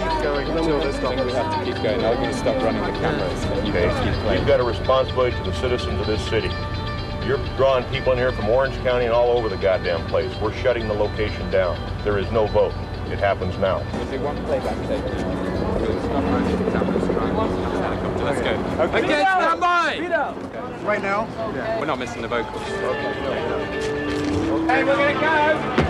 keep going until this stops. I think we have to keep going. I'm going to stop running the cameras, and you guys keep playing. You've got a responsibility to the citizens of this city. You're drawing people in here from Orange County and all over the goddamn place. We're shutting the location down. There is no vote. It happens now. We'll do one playback tape now. We'll stop running the cameras. Let's go. Okay, stand by! Right now? We're not missing the vocals. Okay. Hey, we're going to go!